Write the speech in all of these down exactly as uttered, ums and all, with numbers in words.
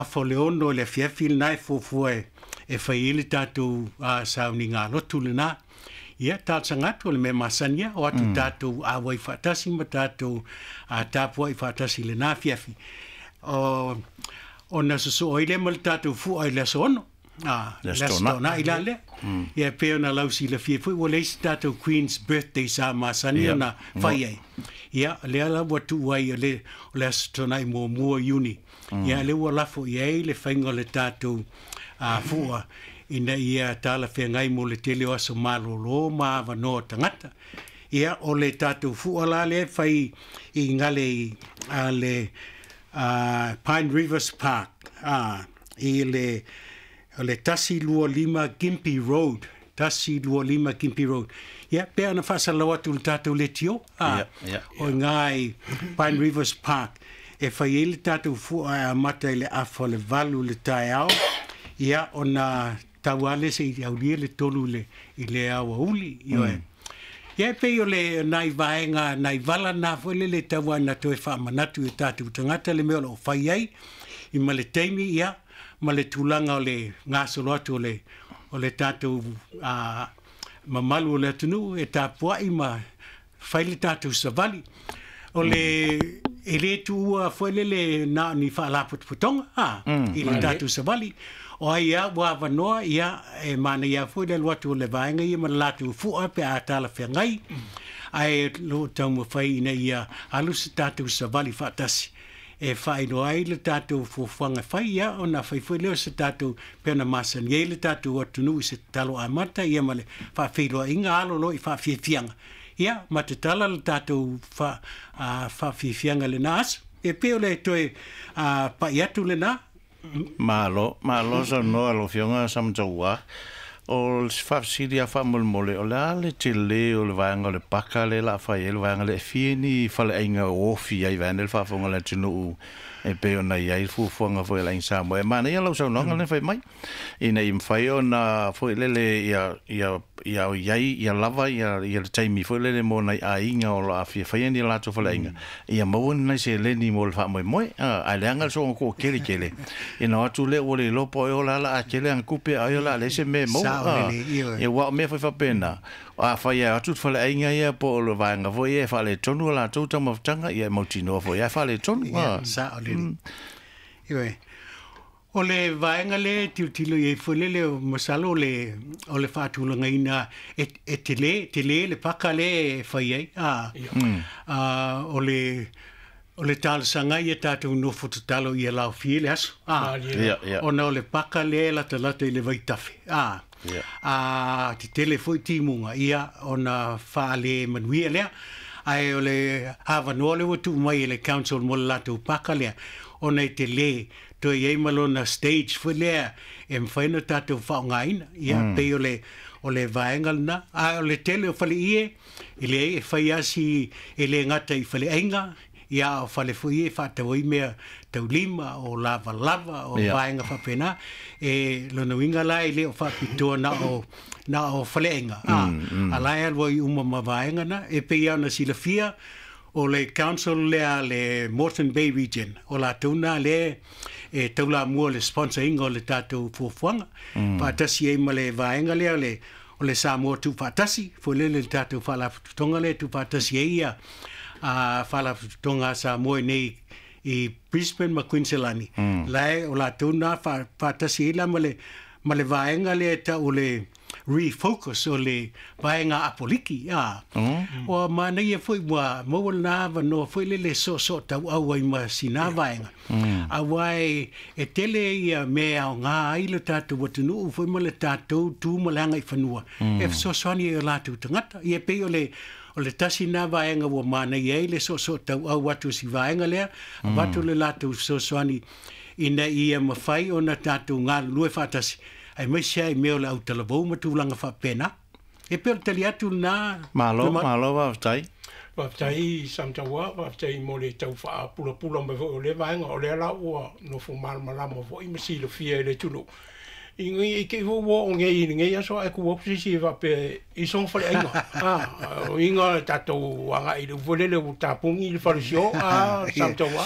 Foleono le fiafil nai fofue e faile tatu a sauninga lotu le na ia tatsangatu le me masania o atu tatu a wai fatasi ma tatu a tapu ai fatasi le na fiafi o ona susu oile mal tatu fu ai le sono ah le stona ila le ia pe ona lausi le fiafi o le tatu Queen's birthday sa masania na fai ia le ala watu wai le le stona i mo mo uni ia le ua lafo ia le whainga le tātou a fua ina ia tala whengai mo le tele o aso malolo ma wanoa tangata. Ia o le tātou fua la le whai i ngale a le uh, Pine Rivers Park uh, i le, le Tasi Lua Lima Gympie Road. Tasi Lua Lima Gympie Road. Ia, pēr na whasalawa tu le tātou le tio. Uh, yeah, yeah, yeah. O ngai Pine Rivers Park. E whai ele tātou fua a mata le awha le valu le tae au, ia o nā tauale se i au lia le tolu le i le awa uli. Mm. Ia e pei o le nai vaenga, nai vala nā whele le taua na toe wha manatu e tātou tangata le meo lo whai ai, i ma le teimi ia, ma le tūlanga o le ngāsolo atu o le, o le tātou uh, mamalu o le atunu, e tāpua i ma whai le tātou savali. O le e le tua foi le na ni fa la putonga ah i le tatu savali o ia wa vanoa ia e mana ia foi le watu le vainga ia ma latu fu ape ata la fengai ai lo tamu fai na ia alu tatu savali fatasi e fai no ai le tatu fu fanga fai ia ona fai foi le se tatu pena masan ia le tatu watu nu se talo amata ia male fa filo inga alo lo i fa fi fianga ia matatala le tātou fa uh, fa fifianga le nas e peo le toe uh, pa iatu le na malo malo sa no alo fionga samjawa o fa sidia fa mol mole o la le tele o le vanga le paka le la fa le vanga le fieni fa le inga o fi ai vanel fa fonga le tunu e peo na ia fu fonga fo la insa mo e mana ia lo so no le fa mai ina im fa yo na fo le le ia ia ia ia ia lava ia ia taimi fo le le mo na a inga o la fi fa ni la to fa la inga ia mo na se le ni mo fa mo mo a le anga so ko kele kele ina tu le o le lo po o la la kele an kupe a la le se me mo e wa me fa fa pena a fa ia tu fa la inga ia po lo vanga fo ia fa le tonu la tu tama tanga ia mo tino fo ia fa le tonu sa iwe o le vaenga le tiutilo i fole le masalo le o le fatulanga ina e, e tele tele le paka le fai ai ah ah o le o le tal sanga i tatu no fototalo i la fiele aso ah o no le paka le la talata i le vaitafe ah ah ti tele foi timunga ia ona fa le manuia le ai o le hava no le tu mai le council mo la tu paka le ona te le to ye malona stage for le em faina tatu fa ngaina ia pe ole ole vaengal na a ole tele o fali ie ile e faia si ele ngata i fali enga ia o fale foi e fa te oi me te lima o lava lava o vaenga fa pena e lo no winga la ile o fa pito na o na o fale enga a ala e voi uma ma vaenga na e pe ia na silafia o le council le le Moreton Bay region o la tuna le e taula mua le sponsoring o le tātou fuafuanga patasi e ma le vaenga le le o le Samoa tu patasi fo le le tātou whalafutonga le tu patasi e ia a whalafutonga Samoa nei i Brisbane ma Queensland lai o la tuna patasi e la ma le ma le vaenga le ta o le refocus o le vaenga apoliki ah o mana ia foi wa mo na va no foi le le so so ta au ai ma sina vaenga a wai e tele ia me au nga ai le tatu watunu foi mo le tatu tu mo langa i fanua e so so ni la tu tangata ia pe o le o le tasi na vaenga wa mana ia le so so ta au watu si vaenga le watu le la tu so so ni ina ia ma fai ona tatu nga lue fatasi ai mai sai me o au tala vou ma tūlanga wha pena. E pēr tali atu nā... Malo, malo wa tai. Wa tai samtawa, wa tai mo le tau wha pula pula me o le vaenga o le ala ua no fu malmalama vo i masi le fia le tulu. I ngi i ke vo o ngai i ngai aso ai ku opsi si va pe i son fa le inga. Ah, inga tato wanga i le volele u tapungi le farisio ah samtawa.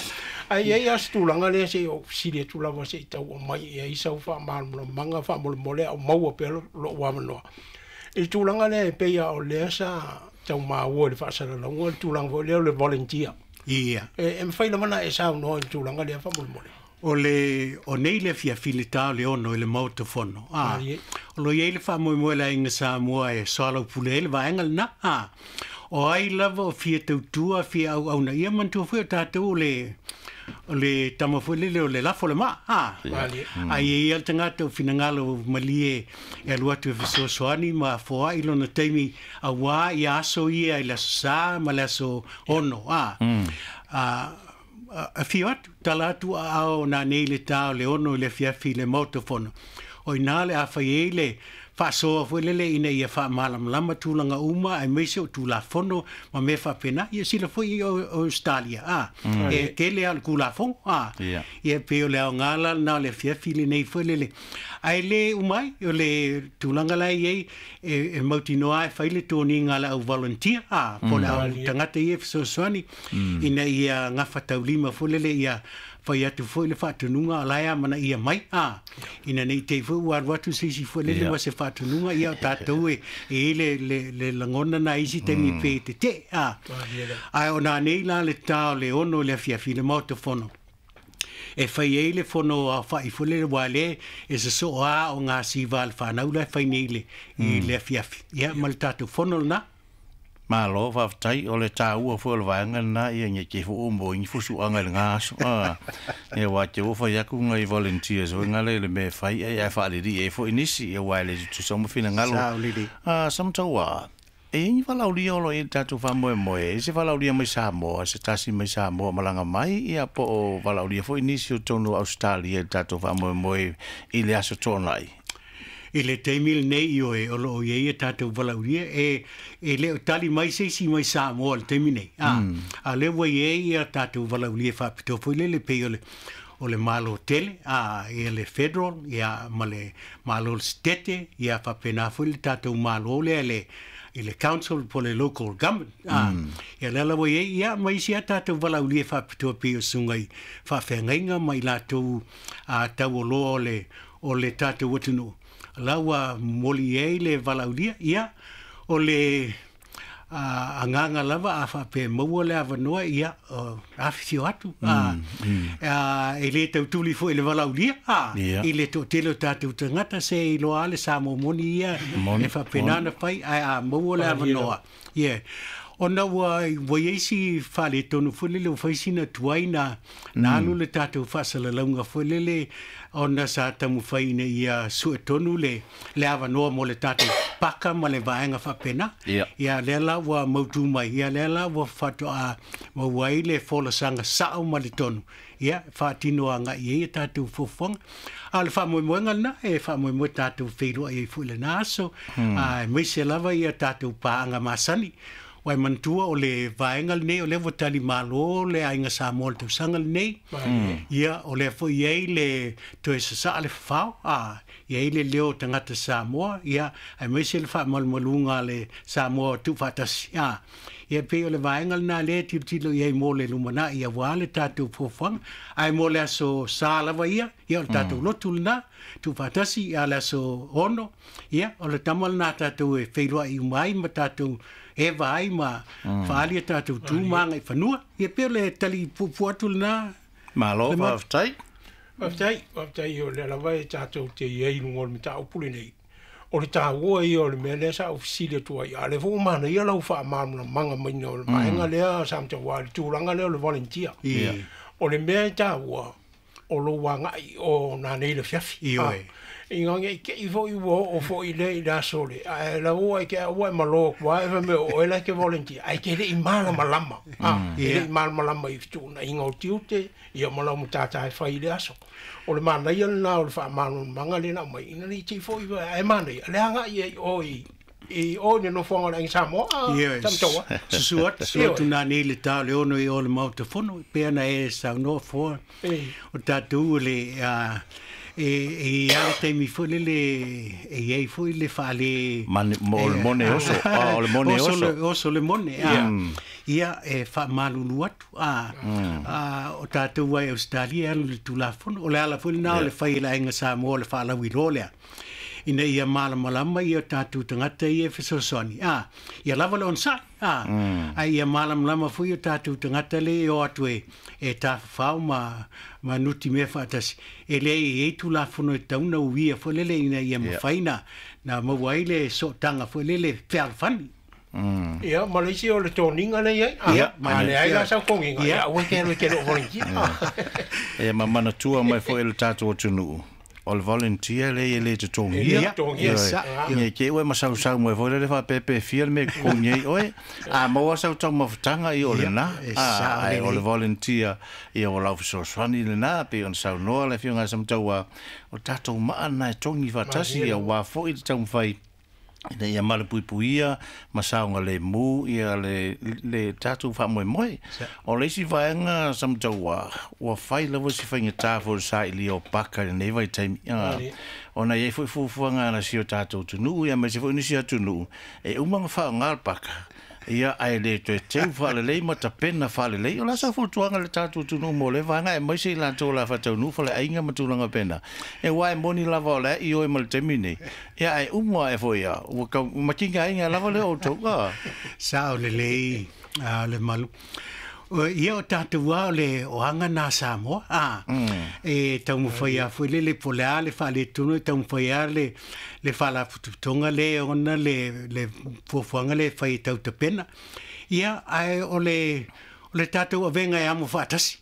ai ai as tulanga le se o sile tulava se tau o mai ai sau fa mal manga fa mo mole o mau pe lo wa no e tulanga le pe ya o le sa tau ma o le fa sa la o tulanga vo le le volunteer ia e em fai la mana e sa no tulanga le fa mo mole o le o nei le fia filita le ono le motofono ah o lo ye le fa mo mo la inga sa mo e solo pulele va engal na ah o ai lava o fia tu tua fia au au na ia man tu fia tatu le le tamafole le le la fole ma ah ai ia tanga tu finangalo malie e lua tu fiso soani ma fo ai lo na temi a wa ia so ia ila sa ma la so ono ah ah a fiat talatu ao na nele tao le ono le fia fi le motofono o inale a faiele fa so fo le le ina ia fa malam lama tulanga uma ai me so tu la fono ma me fa pena ia sila fo i Australia ah e ke le al kula fo ah ia pe le ngala na le fia fi le nei fo le le ai le umai o le tulanga la ye e motino ai fa le toni ngala au volunteer ah po la tangata ia so soani ina ia ngafa taulima fo le le ia fai atu foi le whatununga alaia mana ia mai a ina nei te fu war watu sisi foi le le wase whatununga ia o tātou e e le le le langona na isi te mi pe te te a ai o nā nei la le tau le ono le fia fi le motofono e fai e le fono a fai foi le wale e se so a o ngā siva le whanau le fai nei le i le fia fi ia ma le tātou fono na ma lo fa tai o le tau fo le vanga na ia nge ke fo mbo ni fo su anga le ngaso ah e wa te o fa ya ku ngai volunteers o ngale le me fai e fa le di e fo inisi e wa le tu so mo fina ngalo ah sam tawa e ni fa la uli o lo e tatu fa mo mo e se fa la uli mai sa mo se tasi mai sa mo malanga mai ia po o fa la uli fo inisi o tonu Australia tatu fa mo mo e ile aso tonai e le teimil nei o e o lo ye e tātou walauria e e le tali mai se si mai sa mo le teimi nei ah a le wa ye e tātou walauria fa pito foi le le pe o le o le malo tele a e le federal ia ma le malo state ia fa pena foi le tātou malo le le e le council po le local government ah ia le la wa ye ia mai si tātou walauria fa pito pe o sungai fa fenga mai la tu a tau lo le o le tātou watuno lawa moli e le valaudia ia o le uh, anganga lava a fa pe mo le avanoa ia uh, afisio atu mm, uh, mm. uh, e le tau tuli fo le valaudia ah yeah. I le to telo tatu tangata se i lo ale sa mo moni ia e fa penana fai a mo le avanoa ia ona wa wa yesi fale tonu fulele o faisina tuaina na alu le tatu fasala launga fulele ona sa tamu faina ia su tonu le le ava no mo le tatu paka ma le vaenga fa pena ia le la wa motu mai ia le la wa fatu a wa waile fola sanga sa ma le tonu ia fa tino anga ia tatu fofong al fa mo mo ngana e fa mo mo tatu felo e fule naso a me se lava ia tatu pa anga masani wai mantua o le vaengal nei o le votali malo le ainga sa mol tu sangal nei ia o le fo ye le to esa sa le fa a ye le leo tangata sa mo ia ai me se le fa mal malunga le sa mo tu fatas ia ia pe o le vaengal na le tip tilo ye mo le lumana ia wale tatu fofang ai mo le so sa la va ia ia o tatu lotulna tu fatasi ia le so ono ia o le tamal na tatu e feilua i mai ma tatu e vai ma faalia tatu tu manga i fanua ia pe le tali puatul na malo fa tai fa tai fa tai o le la vai tatu te ye ngol mita upuli nei o le tawo i o le mele sa ofisile tu ai ale fu mana ia lau fa mamna manga mai no mai nga le sam te wa tu langa le le volunteer o le me tawo o lo wanga i o na nei le fiafi i inga nge ke i vo i wo o fo i le i da sole ai la o ai ke o ma lo wa e me o e la ke volunteer ai ke le i mala malama ah e mal malama i tu na inga o tiute i o mala mu tata fa i le aso o le mana ia na o fa ma manga le na mai ina ni ti fo i ai mana le anga i o i i o ne no fonga la insamo ah tamto suat suat na ni le ta le ono i o le motofono pe na e sa no fo o tatu le a e e ala te mi fo le le e e fo le fa le mane mo le mone oso ah le mone oso oso le mone ah ia e fa malulu atu a a o tatu wai Australia le tulafon o le ala fo na le fa ila inga sa mo le fa la wilolea ina ia mala malama ia tatu tangata ia fesosoni ah ia lava le on sa ah ai ia mala malama fu ia tatu tangata le o atwe e ta fa ma ma nuti me fa tas ele e tu la fono tauna uia fo lele ina ia mafaina na mawaile so tanga fo lele fel fan ia Malaysia o le toninga le ia ma le ai la sa konginga ia o ke le ke lo volunteer e ma mana tua mai fo el tatu o tunu o le volunteer le ele te tongia ia ke o ma sa sa mo fo le fa pepe fiel me kongi oi a mo sa to mo tanga i o le na a o le volunteer ia o la so swani le na pe on sa no le fianga sam tawa o tatu ma na tongi fa tasi ia wa fo i tau fai ina ia mala pui puia masaunga le mu ia le le tatu fa moi moi o le si vaenga sam tawa wa fai la si fainga ta fo sa ili o paka ne vai time ona ye fu fu fu nga na si o tatu tu nu ia me si fu ni si tu nu e umanga fa ngal paka ia ai le te te fa le le mata pena fa le le o la sa fu tuanga le tatu tu nu mo le vanga e mai si la to la fa tu nu fa le ainga matulanga pena e wai moni la va le i o mal termine ia ai umwa e fo ia o ka makinga inga la le o to ka sa le le a le malu o ia o tatu wa le o anga na sa mo a e tau mo fa ia fo le le pola le fa le tu no tau mo fa ia le le fa la tonga le ona le le fo fo le fa i tau te pena ia ai o le le tatu o venga e amo fatasi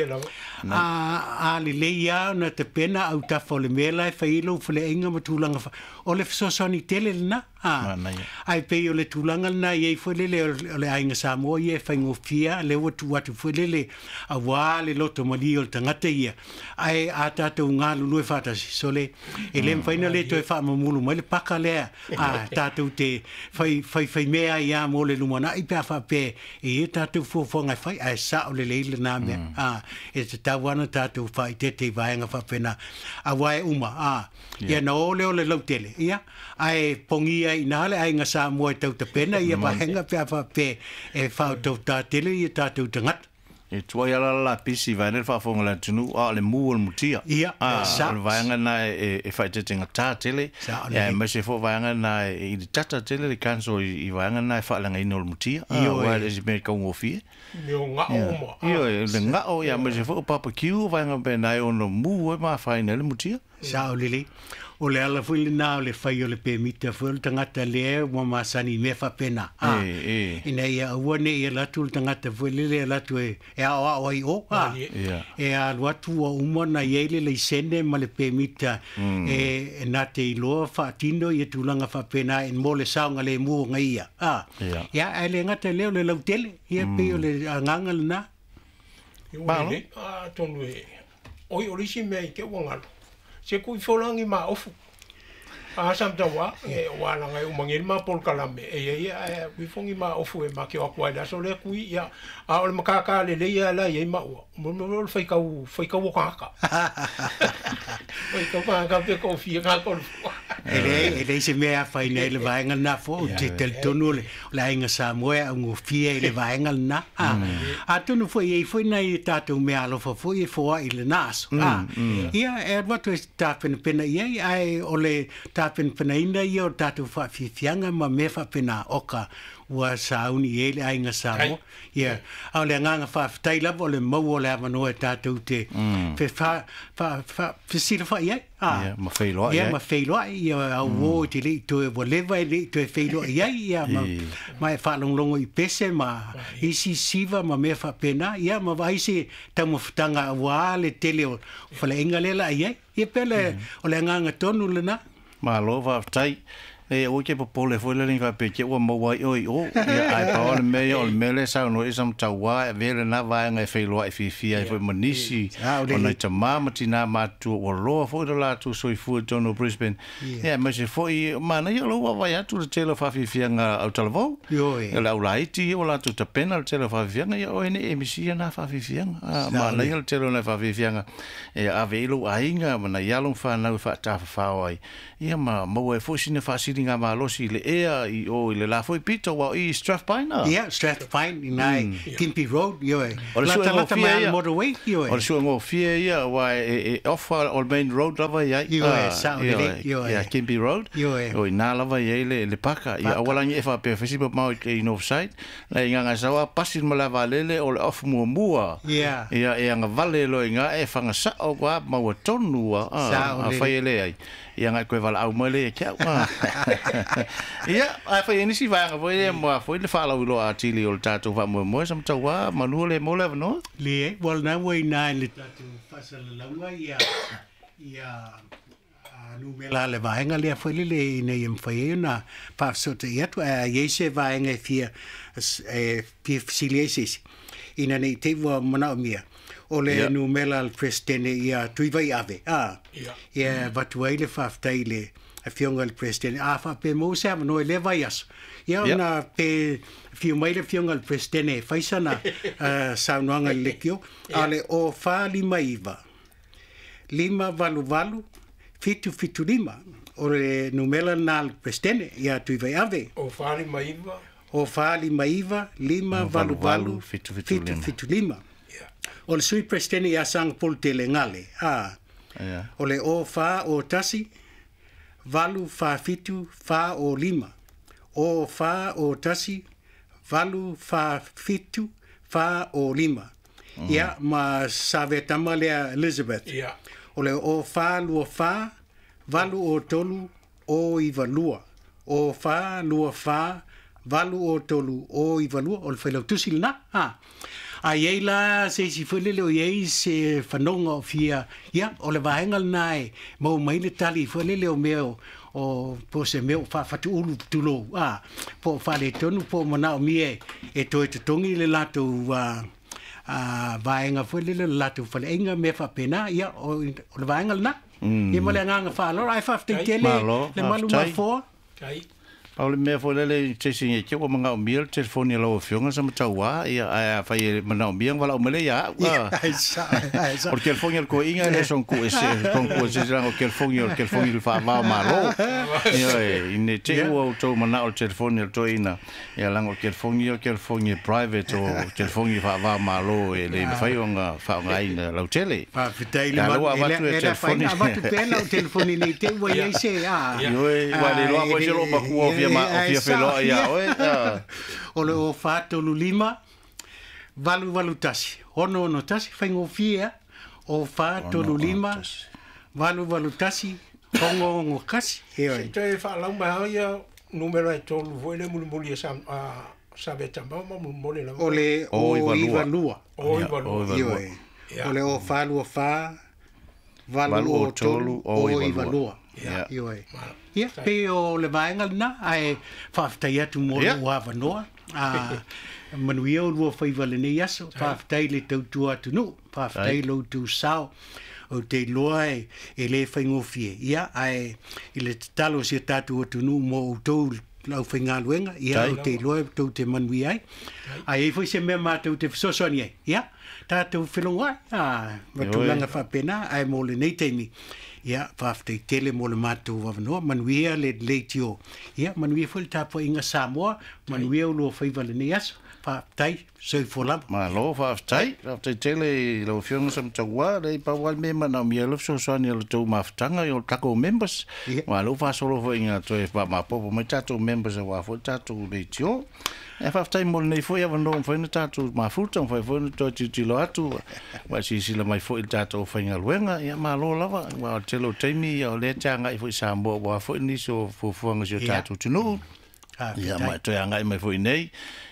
a a le le ia na te pena au ta fo le mela e fa i lo fo le inga matulanga fa o le so soni tele na a ai pe o le tulanga na ye fo le le le ainga sa mo ye fa ngofia le o tu watu fo le le a wa le loto mali o tangata ia ai a tatu nga lu e fatasi so le e le faina le to e fa mamulu mai le paka le a tatu te fai fai fai mea ia mo le lumana i pa fa pe e tatu fo fo nga fai ai sa o le le le na me a e te tawana tatu fai te te vaenga fa pena a wai uma a ia na ole ole lautele ia ai pongia i nale ai nga sa mo tau te pena ia vaenga pe fa pe e fa tau ta tele ia tatu tangat e tua ia la la pisi vai nel fa fonga la tunu a le mu o mutia ia sa vai nga na e e fai te tinga ta tele e me se fo vai nga na i tata tele le kanso i vai nga na fa la nga ino mutia ia wa le me ka ngo fi yo nga o ia le nga o ia me se fo papa kiu vai nga pe na o no mu o ma fa ina le mutia sa o lili o le ala fui le nao le fai o le pemita fui le tangata le mo masani me fa pena ah ina ia ua ne ia latu le tangata fui le le latu e e a o a i o ah e a luatu o umona i le le sene ma le pemita e na te iloa fa tino i tulanga fa pena en mo le saunga le mua nga ia ah ia e le ngata leo le lautele ia pe o le nganga le na Malo ah tonu e oi orisi me ke wangalo se kui folangi ma ofu a sam tawa e wala ngai umangil ma pol kalame e e e kui fongi ma ofu e ma ke akwa da so le kui ya a o makaka le le ya la ye ma mo mo fai ka fai ka waka fai ka pa ka pe ko fi ka ko ele ele se me a fai nei le vaenga na fo te tel tonu le la inga sa moe un fie le vaenga na a tonu foi e foi nei tatu me alo fo foi fo ile nas ah ia e what was tapen pena ia ai ole tapen pena ina ia o tatu fa fi fianga ma me fa pena oka wa sauni ele ai nga samo ia au le nganga fa tai la vole mo ole ava no tatu te fe fa fa fa fe sila fa ia ah ma feilo ia ma feilo ia au wo te le to vole vai le to feilo ia ia ma ma fa long long i pese ma isi siva ma me fa pena ia ma vai se tamo ftanga wa le tele o fa le ingalela ia ia pele ole nganga tonu lena ma lo va tai e o ke popole foi le linga pe ke o mo wai oi o ia ai pa o me o me le sa no isam tawa e vele na vai nga fe lo ai fi fi ai foi manisi o na tama matina ma tu o lo foi la tu soi fu John Brisbane ia ma se foi mana ia lo vai atu le tele fa fi fi nga au talvo ia la ulai ti o la tu ta penal tele fa fi nga ia o ne emisi na fa fi fi nga mana ia le tele na fa fi fi nga e ave lo ai nga mana ia lo fa na fa ta fa ai ia ma mo e foi sine fa nga malosi le ea i o le la foi pito wa i Strathpine yeah Strathpine in ai Kimpy Road yo e la tala man motorway yo e o so ngo fie ia wa e off on main road lava ia yo e sa yo e Kimpy Road yo e o na lava ia le le paka ia wala ngi fa pe festival mau i no side la nga nga sa pasin mala valele o le off mua mua yeah ia ia nga vale lo nga e fanga sa o wa mau tonu a fa ele ai ia nga koe wala au mele kia ma ia ai fa ini si vanga foi mo foi le fala ulo a tili o tatu va mo mo sam tawa manu le mo le no le wal na we na le tatu fa la longa ia ia nu mela le vaenga le foi le ne im foi na pa so te ia tu a yese vaenga fia e pi siliesis ina nei te wa mana mia o le nu mela al presidente ia tui vai ave ah ia vatuai le faftai le a fionga al presidente a fa pe mo sa no le vai as ia na pe fiu mai le fionga al presidente faisana sa noanga le kio ale o fa lima iva lima valu valu fitu fitu lima o le nu mela na al presidente ia tui vai ave o fa lima iva o fa lima iva lima valu valu fitu fitu lima o le sui presidente ia sang pol tele ngale ah o le o fa o tasi valu fa fitu fa o lima o fa o tasi valu fa fitu fa o lima ia ma save tamale Elizabeth ia o le o fa lu fa valu o tolu o iva lua o fa lu fa valu o tolu o iva lua o le felo tusilna ah a yeila se si fule le ye se fanonga fia ya o le vaengal nai mo mai le tali fule le o meo o po se meo fa fatu ulu tulo a po fa le tonu po mana o mie e to e tongi le lato a a vaenga fule le lato fale inga me fa pena ya o le vaengal na ye mo le nga fa lo ai fa te tele le malu ma fo kai Paul me foi le chasing e ko manga o mil telefone lo fionga sa matawa ia a fai mana o biang wala o mele ya o telefone ko inga le son ku ese con ku ese o telefone o telefone il fa va malo ia ine te o to mana o telefone to ina ia lang o telefone o telefone private o telefone fa va malo e le fai onga fa ngai la tele fa fitai le malo e le fai va tu pena o telefone ni te wo ye se ah yo wa le lo ko se lo ba ku ma o fia felo ia oe o le o fato lima valu valu tasi ono no tasi faingo fia o fato lima valu valu tasi kongo ngo kasi e te fa la ma ia numero e tolu voi le mulu sam a sabe tamba ma mulu la o le o iva lua o iva lua o le o falu o fa valu o tolu o iva lua ia ia pe o le vaenga na ai faftai atu mo o avanoa a manuia o lua fai vale nei aso faftai le tautua atu no faftai lo tu sao o te loa e le fai ngofie ia ai i le talo se tatu atu no mo o tou lau fai ngā luenga ia o te loa tau te manuia ai ai e fai se mea mātou te fisosoni ai ia tātou whilonga ai matulanga whapena ai mo le nei teimi ia faftai tele mo le mātou wawanoa manuia le leitio ia manuia fwil tāpua inga Samoa manuia o lua whaiwale nei aso faftai soi fwolama ma lo faftai faftai tele lo fionga sam tawa le pa wal me mana mi lo so so ni lo tau maftanga yo tako members ma lo fa solo fo inga to e pa ma popo mai tato members wa fo tato leitio e faftai mo nei fo ia vano fo ina tato ma futa fo fo to ti ti lo atu wa si si la mai fo il tato fo inga luenga ia ma lo lava wa telo taimi o le tanga i fo Samoa wa fo ni so fo fo nga so tato tunu ia ma to anga mai fo nei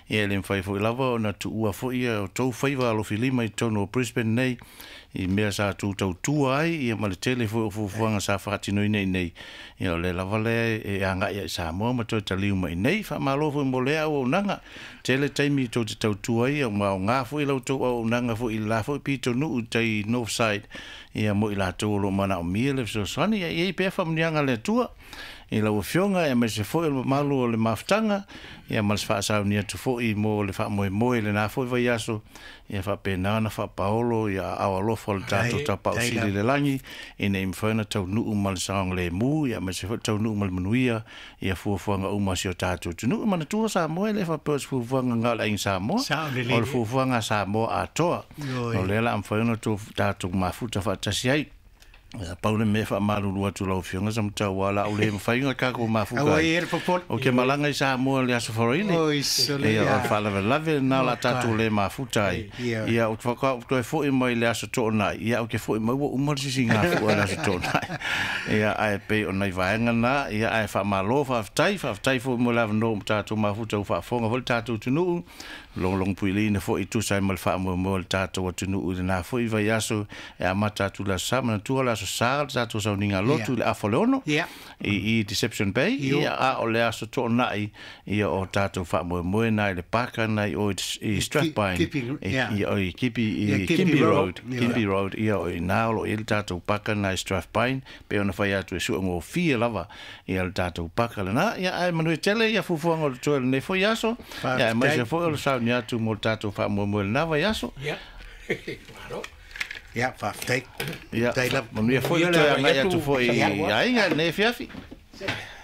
ia le fai fo lava na tu ua fo ia o tou fai va lo filima i tono Brisbane nei i mea sa tu tau tua ai ia ma le tele fo fo fuanga sa fatino nei nei ia le lava le e anga ia sa mo ma to taliu mai nei fa malo fo mo le o nanga tele taimi to tau tua ia ma nga fo i lo to o nanga fo i la fo pi to nu tai north side ia mo i la to lo mana o mile so sani ia i pe fa mnianga le tua i la fionga e me se foi le malu o le maftanga ia mal fa sa ni tu foi mo le fa mo mo le na foi vai aso ia fa pena na fa paolo ia a lo fol tato ta pa si le langi e nei mfana tau nu mal sang le mu ia me se tau nu mal manuia ia fu fuanga uma si tato tu nu man tu sa mo le fa pos fu fuanga ngala in sa mo o fu fuanga sa mo a to no le la mfana tu tato ma futa fa tasiai Paule me fa malu lua tu lau fionga sam tau wala o le mawhainga kako mafuka. Awa e er popot. O ke malanga i sa mua le aso wharoile. O iso le. Ia o whalave lave nā la tatu le mafutai. Ia o whaka o fo i mai le aso tō nai. Ia o ke fo i mai wa umarisi si ngā fua le aso tō nai. Ia ai pe o nei vaenga nā. Ia ai wha malo whaftai. Whaftai fo i mo lava no tatu mafuta o whafonga hol tatu tunu. Long long puili na fo i tu sai mal wha mo mo le tatu o tunu u na fo i vai aso e a matatu la sama na tua la aso sāra tatu sa uninga lotu le afoleono i Deception Bay ia a o le aso tō nai ia o tatu wha mo mo nai le paka nai o i Strathpine ia o i Kipi Kimby Road Kimby Road ia o i nālo i le tatu paka nai Strathpine pe ona whai atu e sua ngō fia lava ia le tatu paka le nā ia ai manu e tele ia fufuanga o le tuele ne fo i aso ia mai se fo i le sau ni atu mo tatu wha mo mo le nawa i aso ia claro. Ja, whaftai. Ja, maar nu je voor je twee jaar tu voor je eigen nee fiafi.